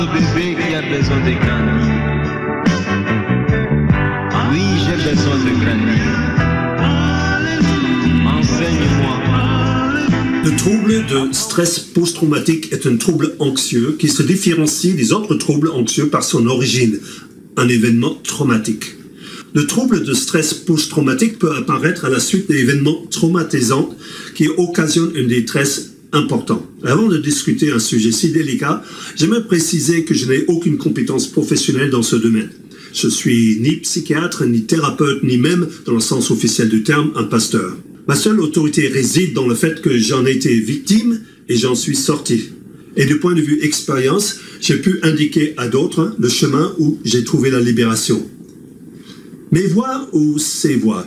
Bébé qui a besoin de grandir. Oui, j'ai besoin de grandir. Enseigne-moi. Le trouble de stress post-traumatique est un trouble anxieux qui se différencie des autres troubles anxieux par son origine, un événement traumatique. Le trouble de stress post-traumatique peut apparaître à la suite d'événements traumatisants qui occasionnent une détresse importante. Avant de discuter un sujet si délicat, j'aimerais préciser que je n'ai aucune compétence professionnelle dans ce domaine. Je suis ni psychiatre, ni thérapeute, ni même, dans le sens officiel du terme, un pasteur. Ma seule autorité réside dans le fait que j'en ai été victime et j'en suis sorti. Et du point de vue expérience, j'ai pu indiquer à d'autres le chemin où j'ai trouvé la libération. Mes voies ou ses voies?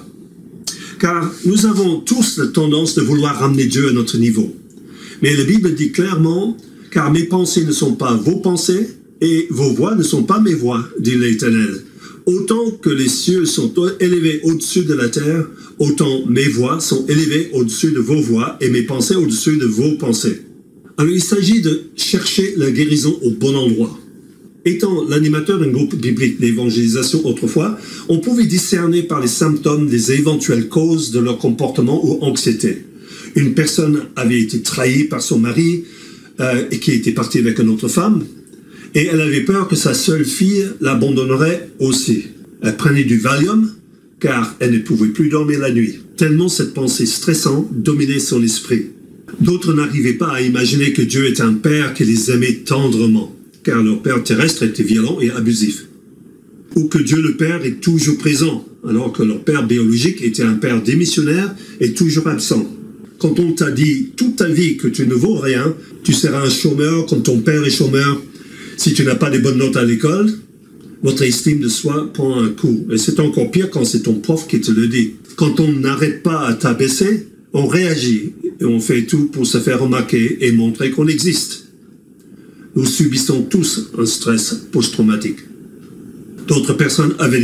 Car nous avons tous la tendance de vouloir ramener Dieu à notre niveau. Mais la Bible dit clairement, « Car mes pensées ne sont pas vos pensées, et vos voix ne sont pas mes voix, dit l'Éternel. Autant que les cieux sont élevés au-dessus de la terre, autant mes voix sont élevées au-dessus de vos voix, et mes pensées au-dessus de vos pensées. » Alors il s'agit de chercher la guérison au bon endroit. Étant l'animateur d'un groupe biblique d'évangélisation autrefois, on pouvait discerner par les symptômes des éventuelles causes de leur comportement ou anxiété. Une personne avait été trahie par son mari et qui était parti avec une autre femme, et elle avait peur que sa seule fille l'abandonnerait aussi. Elle prenait du Valium car elle ne pouvait plus dormir la nuit, tellement cette pensée stressante dominait son esprit. D'autres n'arrivaient pas à imaginer que Dieu est un père qui les aimait tendrement, car leur père terrestre était violent et abusif. Ou que Dieu le Père est toujours présent, alors que leur père biologique était un père démissionnaire et toujours absent. Quand on t'a dit toute ta vie que tu ne vaux rien, tu seras un chômeur comme ton père est chômeur, si tu n'as pas de bonnes notes à l'école, votre estime de soi prend un coup. Et c'est encore pire quand c'est ton prof qui te le dit. Quand on n'arrête pas à t'abaisser, on réagit et on fait tout pour se faire remarquer et montrer qu'on existe. Nous subissons tous un stress post-traumatique. D'autres personnes avaient